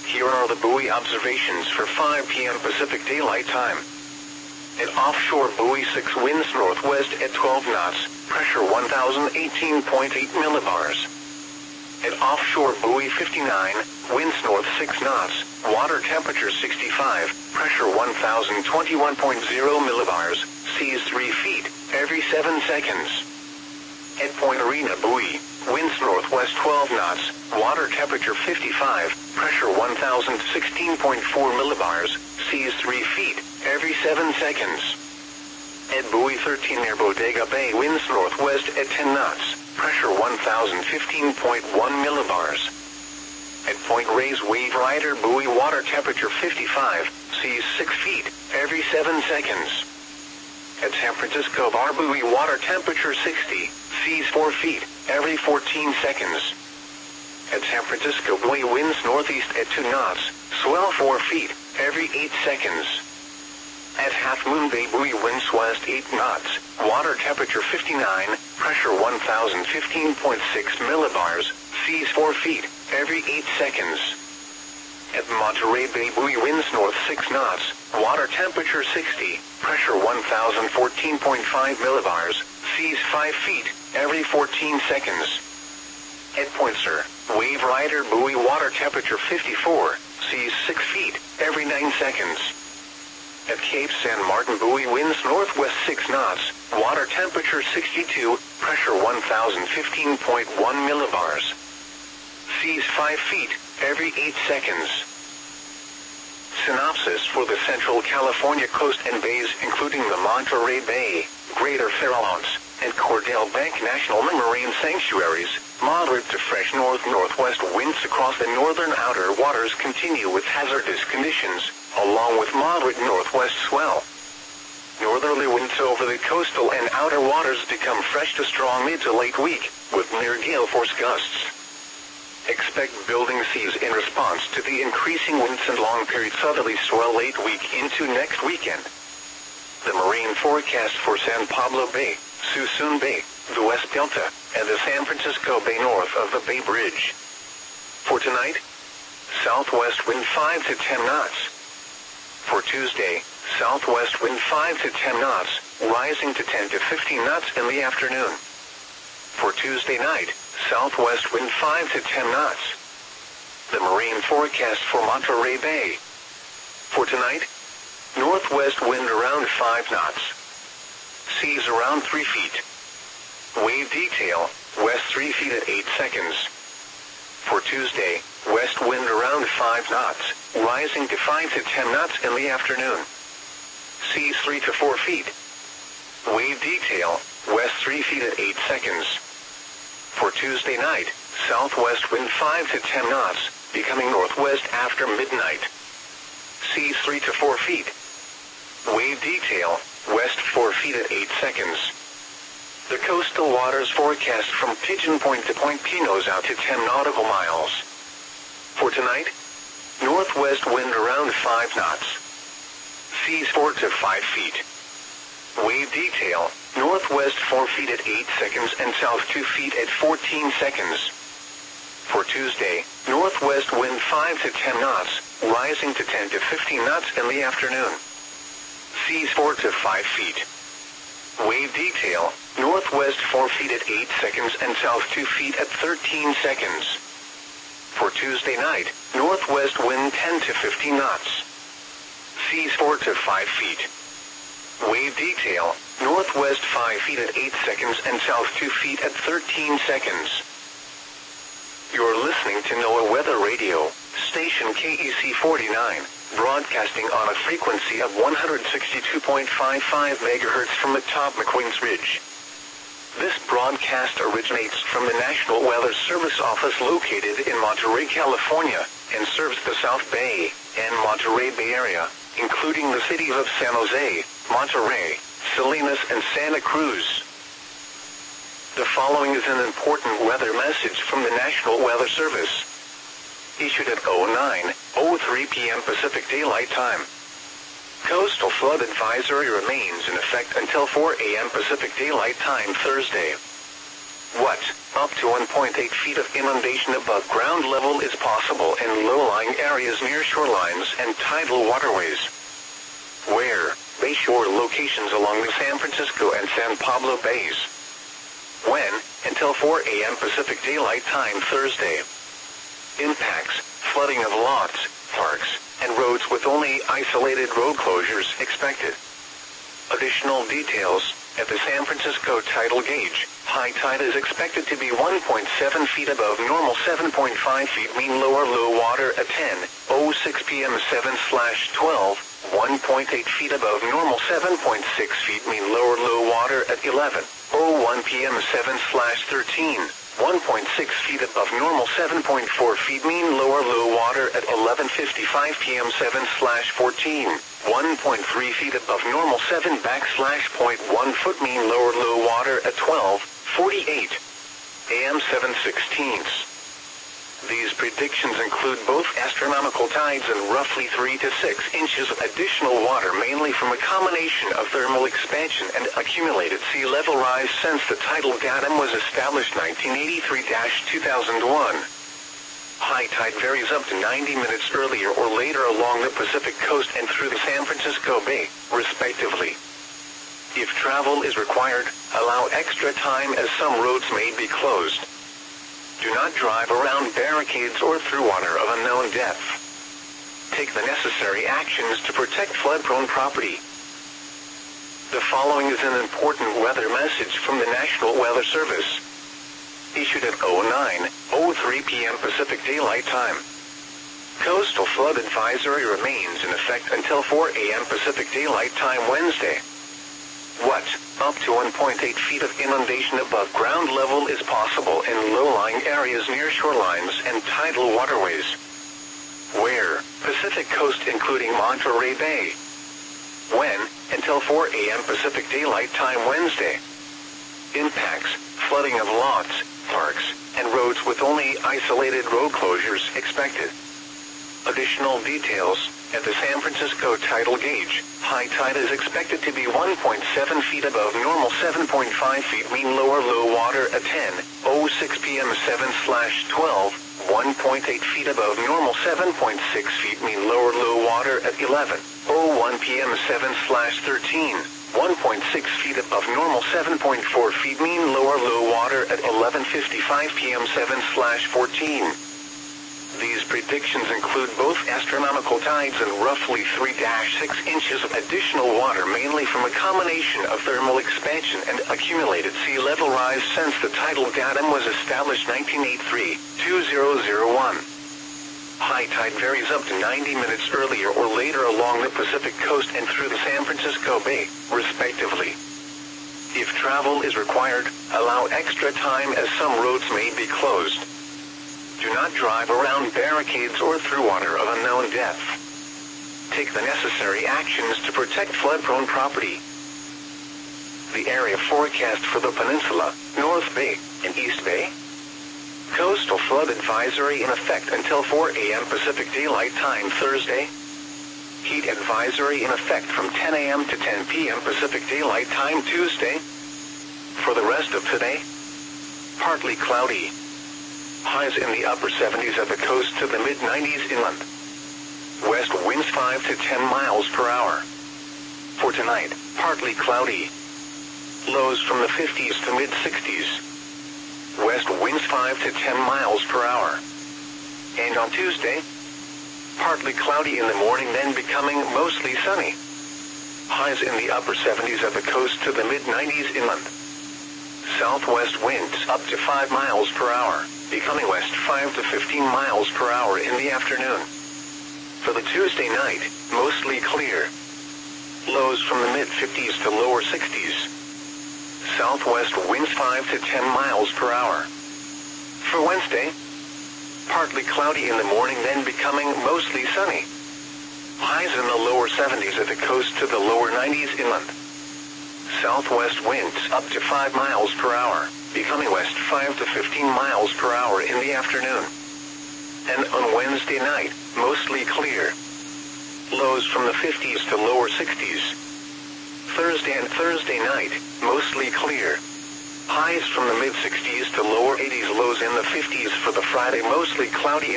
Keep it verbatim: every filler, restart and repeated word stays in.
Here are the buoy observations for five p m Pacific Daylight Time. At offshore buoy six, winds northwest at twelve knots, pressure one thousand eighteen point eight millibars. At offshore buoy fifty-nine, winds north six knots, water temperature sixty-five, pressure one thousand twenty-one point zero millibars, seas three feet, every seven seconds. At Point Arena buoy, winds northwest twelve knots, water temperature fifty-five, pressure one thousand sixteen point four millibars, seas three feet, every seven seconds. At buoy thirteen near Bodega Bay, winds northwest at ten knots, pressure one thousand fifteen point one millibars. At Point Reyes Wave Rider buoy, water temperature fifty-five, seas six feet, every seven seconds. At San Francisco Bar buoy, water temperature sixty, seas four feet, every fourteen seconds. At San Francisco buoy, winds northeast at two knots, swell four feet, every eight seconds. At Half Moon Bay buoy, winds west eight knots, water temperature fifty-nine, pressure one thousand fifteen point six millibars, seas four feet, every eight seconds. At Monterey Bay buoy, winds north six knots, water temperature sixty, pressure one thousand fourteen point five millibars, seas five feet, every fourteen seconds. At Point Sur, Wave Rider buoy, water temperature fifty-four, seas six feet, every nine seconds. At Cape San Martin buoy, winds northwest six knots, water temperature sixty-two, pressure one thousand fifteen point one millibars. Seas five feet, every eight seconds. Synopsis for the Central California coast and bays, including the Monterey Bay, Greater Farallones, and Cordell Bank National Marine Sanctuaries. Moderate to fresh north-northwest winds across the northern outer waters continue with hazardous conditions, along with moderate northwest swell. Northerly winds over the coastal and outer waters become fresh to strong mid to late week, with near gale force gusts. Expect building seas in response to the increasing winds and long-period southerly swell late week into next weekend. The marine forecast for San Pablo Bay, Suisun Bay, the West Delta, and the San Francisco Bay north of the Bay Bridge. For tonight, southwest wind five to ten knots. For Tuesday, southwest wind five to ten knots, rising to ten to fifteen knots in the afternoon. For Tuesday night, southwest wind five to ten knots. The marine forecast for Monterey Bay. For tonight, northwest wind around five knots. Seas around three feet. Wave detail, west three feet at eight seconds. For Tuesday, west wind around five knots, rising to five to ten knots in the afternoon. Seas three to four feet. Wave detail, west three feet at eight seconds. For Tuesday night, southwest wind five to ten knots, becoming northwest after midnight. Seas three to four feet. Wave detail, west four feet at eight seconds. The coastal waters forecast from Pigeon Point to Point Pinos out to ten nautical miles. For tonight, northwest wind around five knots. Seas four to five feet. Wave detail, northwest four feet at eight seconds and south two feet at fourteen seconds. For Tuesday, northwest wind five to ten knots, rising to ten to fifteen knots in the afternoon. Seas four to five feet. Wave detail, northwest four feet at eight seconds and south two feet at thirteen seconds. For Tuesday night, northwest wind ten to fifteen knots. Seas four to five feet. Wave detail, northwest five feet at eight seconds and south two feet at thirteen seconds. You're listening to NOAA Weather Radio, station K E C forty-nine, broadcasting on a frequency of one hundred sixty-two point five five megahertz from atop McQueen's Ridge. This broadcast originates from the National Weather Service office located in Monterey, California, and serves the South Bay and Monterey Bay area, including the cities of San Jose, Monterey, Salinas, and Santa Cruz. The following is an important weather message from the National Weather Service. Issued at oh nine oh three p m Pacific Daylight Time. Coastal flood advisory remains in effect until four a m Pacific Daylight Time Thursday. What? Up to one point eight feet of inundation above ground level is possible in low-lying areas near shorelines and tidal waterways. Where? Bayshore locations along the San Francisco and San Pablo Bays. When? Until four a m Pacific Daylight Time Thursday. Impacts: flooding of lots, parks, and roads with only isolated road closures expected. Additional details: at the San Francisco tidal gauge, high tide is expected to be one point seven feet above normal, seven point five feet mean lower low water at ten oh six p m seven slash twelve, one point eight feet above normal, seven point six feet mean lower low water at eleven oh one p m seven slash thirteen, one point six feet above normal, seven point four feet mean lower low water at eleven fifty-five p m seven slash fourteen, one point three feet above normal, seven backslash point one foot mean lower low water at twelve forty-eight a m seven sixteenths. These predictions include both astronomical tides and roughly three to six inches of additional water, mainly from a combination of thermal expansion and accumulated sea level rise since the tidal datum was established nineteen eighty-three to two thousand one. High tide varies up to ninety minutes earlier or later along the Pacific coast and through the San Francisco Bay, respectively. If travel is required, allow extra time as some roads may be closed. Do not drive around barricades or through water of unknown depth. Take the necessary actions to protect flood-prone property. The following is an important weather message from the National Weather Service. Issued at oh nine oh three p m Pacific Daylight Time. Coastal flood advisory remains in effect until four a m Pacific Daylight Time Wednesday. What? Up to one point eight feet of inundation above ground level is possible in low-lying areas near shorelines and tidal waterways. Where? Pacific coast including Monterey Bay. When? Until four a m Pacific Daylight Time Wednesday. Impacts: flooding of lots, parks, and roads with only isolated road closures expected. Additional details: at the San Francisco tidal gauge, high tide is expected to be one point seven feet above normal, seven point five feet mean lower low water at ten oh six p m seven slash twelve, one point eight feet above normal, seven point six feet mean lower low water at eleven oh one p m seven slash thirteen, one point six feet above normal, seven point four feet mean lower low water at eleven fifty-five p m seven slash fourteen. These predictions include both astronomical tides and roughly three to six inches of additional water, mainly from a combination of thermal expansion and accumulated sea level rise since the tidal datum was established nineteen eighty-three to two thousand one. High tide varies up to ninety minutes earlier or later along the Pacific coast and through the San Francisco Bay, respectively. If travel is required, allow extra time as some roads may be closed. Do not drive around barricades or through water of unknown depth. Take the necessary actions to protect flood-prone property. The area forecast for the peninsula, North Bay, and East Bay. Coastal flood advisory in effect until four a m Pacific Daylight Time Thursday. Heat advisory in effect from ten a m to ten p m Pacific Daylight Time Tuesday. For the rest of today, partly cloudy. Highs in the upper seventies at the coast to the mid nineties inland. West winds five to ten miles per hour. For tonight, partly cloudy. Lows from the fifties to mid sixties. West winds five to ten miles per hour. And on Tuesday, partly cloudy in the morning, then becoming mostly sunny. Highs in the upper seventies at the coast to the mid nineties inland. Southwest winds up to five miles per hour, becoming west five to fifteen miles per hour in the afternoon. For the Tuesday night, mostly clear. Lows from the mid fifties to lower sixties. Southwest winds five to ten miles per hour. For Wednesday, partly cloudy in the morning, then becoming mostly sunny. Highs in the lower seventies at the coast to the lower nineties inland. Southwest winds up to five miles per hour, becoming west five to fifteen miles per hour in the afternoon. And on Wednesday night, mostly clear. Lows from the fifties to lower sixties. Thursday and Thursday night, mostly clear. Highs from the mid sixties to lower eighties, lows in the fifties for the Friday, mostly cloudy.